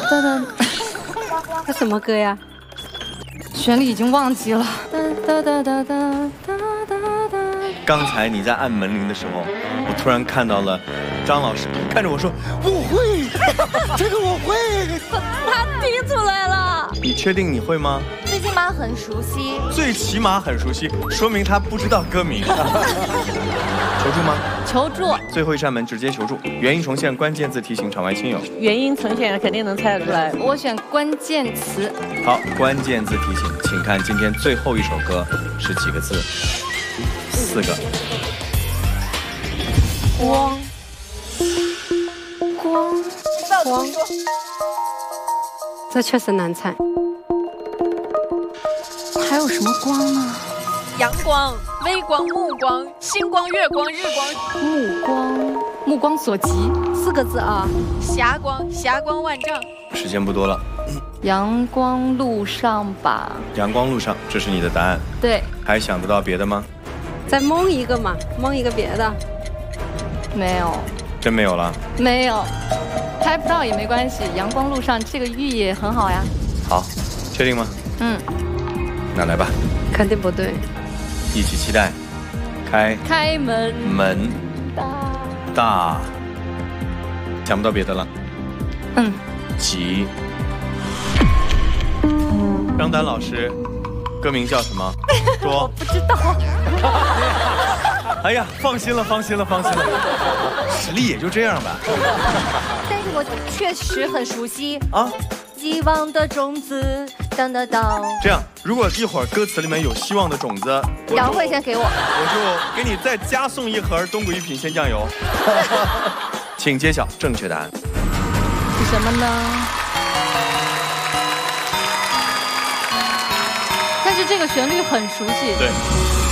哒哒，这什么歌呀？旋律已经忘记了。哒哒哒哒哒哒哒。 刚才你在按门铃的时候，我突然看到了张老师看着我说：“我会，这个我会。” 他听出来了。 你确定你会吗？ 最起码很熟悉。 最起码很熟悉，说明他不知道歌名。求助吗？ 求助。 最后一扇门直接求助。原因重现，关键字提醒场外亲友。 原因呈现肯定能猜得出来。 我选关键词。 好，关键字提醒，请看今天最后一首歌是几个字？4个。 光。光。光。这确实难猜。还有什么光呢？ 阳光、微光、目光、星光、月光、日光。 目光，目光所及，4个字啊。 霞光，霞光万丈。 时间不多了。 阳光路上吧。 阳光路上，这是你的答案。 对。 还想得到别的吗？ 再蒙一个嘛，蒙一个别的。没有。 真没有了？ 没有。猜不到也没关系，阳光路上这个寓意很好呀。 好，确定吗？ 嗯。 那来吧。 肯定不对。 一起期待。开门。 门。大。想不到别的了。 嗯。 急。张丹老师，歌名叫什么？说。 我不知道。 哎呀，放心了，放心了，放心了，实力也就这样吧。 但是我确实很熟悉啊。 希望的种子，当当当。 这样，如果一会儿歌词里面有希望的种子， 杨慧先给我， 我就给你再加送一盒东莞一品鲜酱油。请揭晓正确答案是什么呢？但是这个旋律很熟悉。 对。